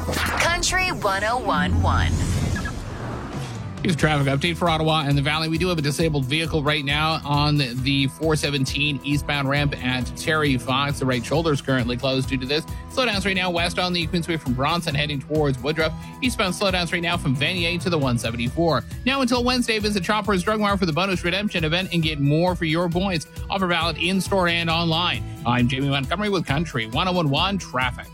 Country 101.1. Here's a traffic update for Ottawa and the Valley. We do have a disabled vehicle right now on the 417 eastbound ramp at Terry Fox. The right shoulder is currently closed due to this. Slowdowns right now west on the Queensway from Bronson heading towards Woodruff. Eastbound slowdowns right now from Vanier to the 174. Now until Wednesday, visit Shoppers Drug Mart for the bonus redemption event and get more for your points. Offer valid in-store and online. I'm Jamie Montgomery with Country 101.1 Traffic.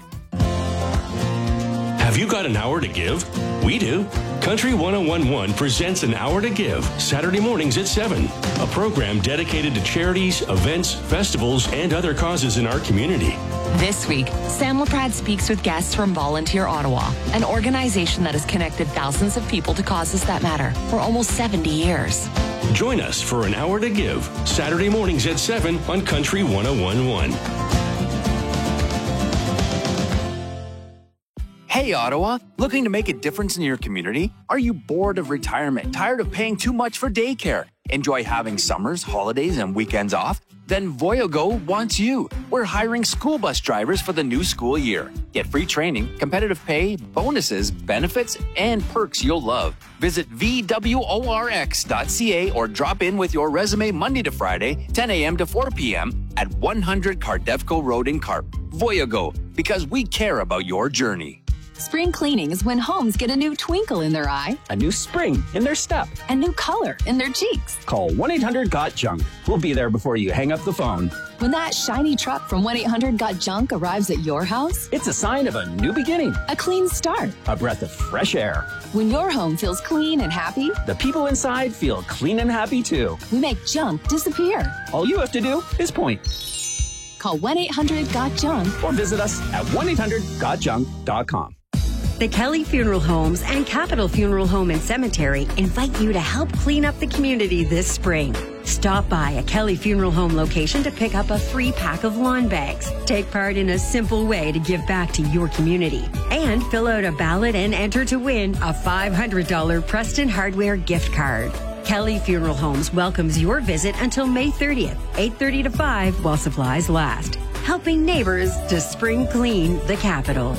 Have you got an hour to give? We do. Country 101.1 presents An Hour to Give, Saturday mornings at 7. A program dedicated to charities, events, festivals, and other causes in our community. This week, Sam LaPrade speaks with guests from Volunteer Ottawa, an organization that has connected thousands of people to causes that matter for almost 70 years. Join us for An Hour to Give, Saturday mornings at 7 on Country 101.1. Hey Ottawa, looking to make a difference in your community? Are you bored of retirement, tired of paying too much for daycare? Enjoy having summers, holidays, and weekends off? Then Voyago wants you. We're hiring school bus drivers for the new school year. Get free training, competitive pay, bonuses, benefits, and perks you'll love. Visit VWORX.ca or drop in with your resume Monday to Friday, 10 a.m. to 4 p.m. at 100 Cardevco Road in Carp. Voyago, because we care about your journey. Spring cleaning is when homes get a new twinkle in their eye, a new spring in their step, a new color in their cheeks. Call 1-800-GOT-JUNK. We'll be there before you hang up the phone. When that shiny truck from 1-800-GOT-JUNK arrives at your house, it's a sign of a new beginning, a clean start, a breath of fresh air. When your home feels clean and happy, the people inside feel clean and happy too. We make junk disappear. All you have to do is point. Call 1-800-GOT-JUNK or visit us at 1-800-GOTJUNK.com. The Kelly Funeral Homes and Capital Funeral Home and Cemetery invite you to help clean up the community this spring. Stop by a Kelly Funeral Home location to pick up a free pack of lawn bags. Take part in a simple way to give back to your community. And fill out a ballot and enter to win a $500 Preston Hardware gift card. Kelly Funeral Homes welcomes your visit until May 30th, 8:30 to 5 while supplies last. Helping neighbors to spring clean the capital.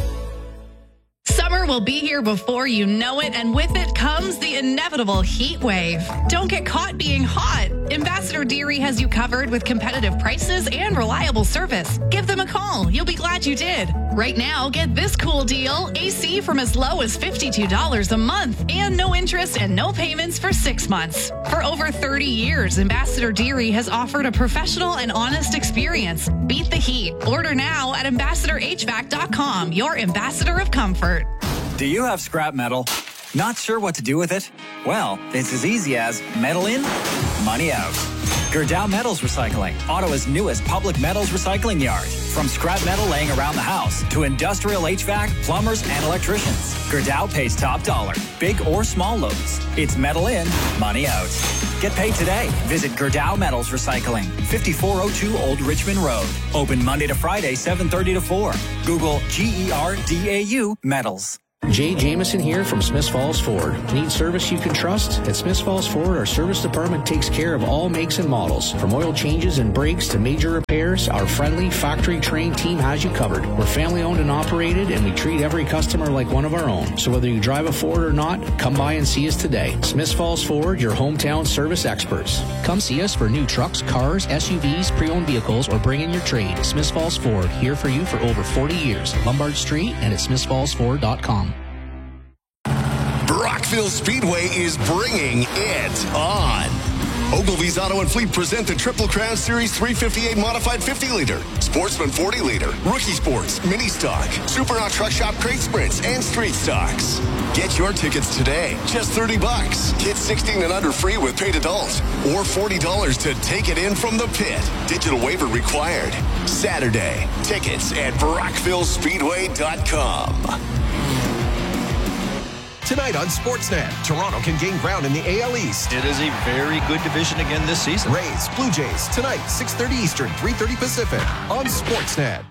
Summer will be here before you know it, and with it comes the inevitable heat wave. Don't get caught being hot. Ambassador Deary has you covered with competitive prices and reliable service. Give them a call. You'll be glad you did. Right now, get this cool deal. AC from as low as $52 a month and no interest and no payments for 6 months. For over 30 years, Ambassador Deary has offered a professional and honest experience. Beat the heat. Order now at ambassadorhvac.com, your ambassador of comfort. Do you have scrap metal? Not sure what to do with it? Well, it's as easy as metal in, money out. Gerdau Metals Recycling, Ottawa's newest public metals recycling yard. From scrap metal laying around the house to industrial HVAC, plumbers, and electricians, Gerdau pays top dollar, big or small loads. It's metal in, money out. Get paid today. Visit Gerdau Metals Recycling, 5402 Old Richmond Road. Open Monday to Friday, 7:30 to 4. Google GERDAU Metals. Jay Jameson here from Smiths Falls Ford. Need service you can trust? At Smiths Falls Ford, our service department takes care of all makes and models. From oil changes and brakes to major repairs, our friendly, factory-trained team has you covered. We're family-owned and operated, and we treat every customer like one of our own. So whether you drive a Ford or not, come by and see us today. Smiths Falls Ford, your hometown service experts. Come see us for new trucks, cars, SUVs, pre-owned vehicles, or bring in your trade. Smiths Falls Ford, here for you for over 40 years. Lombard Street and at smithsfallsford.com. Brockville Speedway is bringing it on. Ogilvy's Auto and Fleet present the Triple Crown Series 358 Modified 50-liter, Sportsman 40-liter, Rookie Sports, Mini Stock, Supernaut Truck Shop Crate Sprints, and Street Stocks. Get your tickets today. Just $30. Kids 16 and under free with paid adults. Or $40 to take it in from the pit. Digital waiver required. Saturday. Tickets at BrockvilleSpeedway.com. Tonight on Sportsnet, Toronto can gain ground in the AL East. It is a very good division again this season. Rays, Blue Jays, tonight, 6:30 Eastern, 3:30 Pacific, on Sportsnet.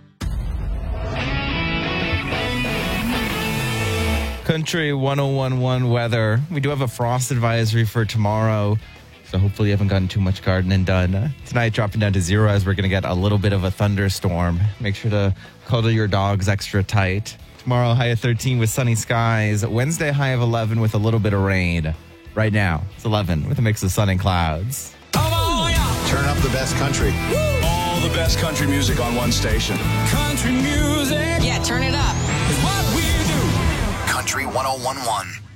Country 101.1 weather. We do have a frost advisory for tomorrow, so hopefully you haven't gotten too much gardening done. Tonight, dropping down to 0 as we're going to get a little bit of a thunderstorm. Make sure to cuddle your dogs extra tight. Tomorrow, high of 13 with sunny skies. Wednesday, high of 11 with a little bit of rain. Right now, it's 11 with a mix of sun and clouds. Turn up the best country. All the best country music on one station. Country music. Yeah, turn it up. Is what we do. Country 101.1.